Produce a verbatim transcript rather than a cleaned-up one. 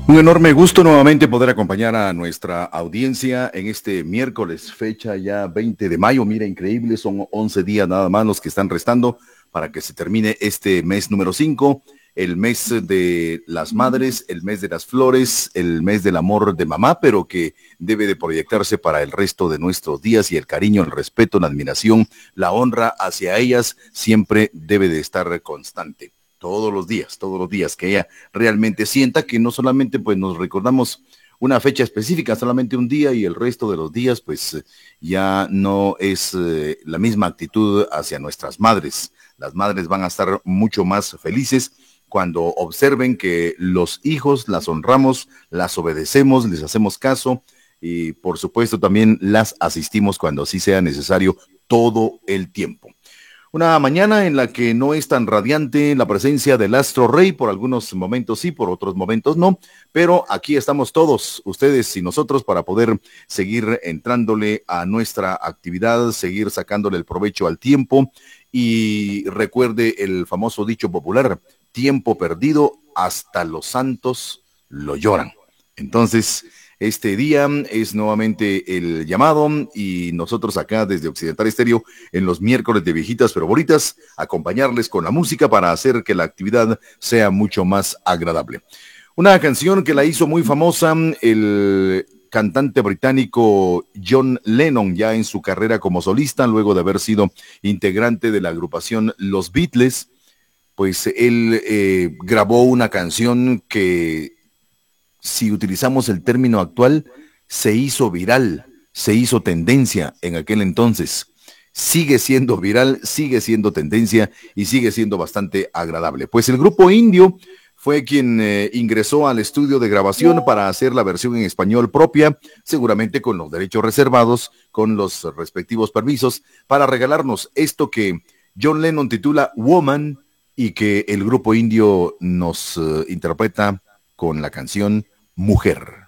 Un enorme gusto nuevamente poder acompañar a nuestra audiencia en este miércoles, fecha ya veinte de mayo. Mira, increíble, son once días nada más los que están restando para que se termine este mes número cinco, el mes de las madres, el mes de las flores, el mes del amor de mamá, pero que debe de proyectarse para el resto de nuestros días, y el cariño, el respeto, la admiración, la honra hacia ellas siempre debe de estar constante. Todos los días, todos los días, que ella realmente sienta que no solamente pues nos recordamos una fecha específica, solamente un día, y el resto de los días pues ya no es eh, la misma actitud hacia nuestras madres. Las madres van a estar mucho más felices cuando observen que los hijos las honramos, las obedecemos, les hacemos caso, y por supuesto también las asistimos cuando así sea necesario todo el tiempo. Una mañana en la que no es tan radiante la presencia del Astro Rey, por algunos momentos sí, por otros momentos no, pero aquí estamos todos, ustedes y nosotros, para poder seguir entrándole a nuestra actividad, seguir sacándole el provecho al tiempo. Y recuerde el famoso dicho popular: tiempo perdido, hasta los santos lo lloran. Entonces, este día es nuevamente el llamado, y nosotros acá desde Occidental Estéreo, en los miércoles de viejitas pero bonitas, acompañarles con la música para hacer que la actividad sea mucho más agradable. Una canción que la hizo muy famosa el cantante británico John Lennon, ya en su carrera como solista, luego de haber sido integrante de la agrupación Los Beatles. Pues él eh, grabó una canción que, si utilizamos el término actual, se hizo viral, se hizo tendencia en aquel entonces. Sigue siendo viral, sigue siendo tendencia y sigue siendo bastante agradable. Pues el grupo Indio fue quien eh, ingresó al estudio de grabación para hacer la versión en español propia, seguramente con los derechos reservados, con los respectivos permisos, para regalarnos esto que John Lennon titula Woman, y que el grupo Indio nos uh, interpreta con la canción Mujer.